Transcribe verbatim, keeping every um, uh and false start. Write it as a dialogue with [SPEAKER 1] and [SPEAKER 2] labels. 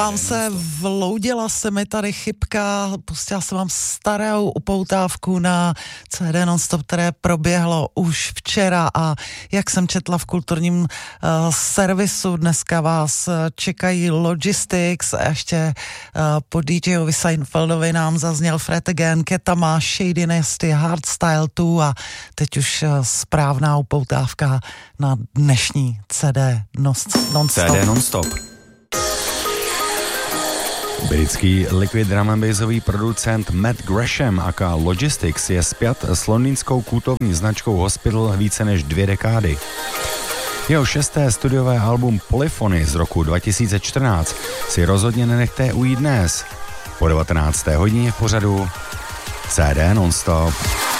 [SPEAKER 1] Vám se vloudila se mi tady chybka, pustila jsem vám starou upoutávku na C D Non-Stop, které proběhlo už včera a jak jsem četla v kulturním uh, servisu, dneska vás čekají Logistics a ještě uh, po DJovi Seinfeldovi nám zazněl Fred Again, Ketama, Shady Nasty, Hardstyle dva a teď už uh, správná upoutávka na dnešní C D Non-Stop.
[SPEAKER 2] C D Non-Stop. Britský liquid drum and bassový producent Matt Gresham aka Logistics je spjat s londýnskou kultovní značkou Hospital více než dvě dekády. Jeho šesté studiové album Polyphony z roku dva tisíce čtrnáct si rozhodně nenechte ujít dnes po devatenácté hodině v pořadu C D Non-Stop.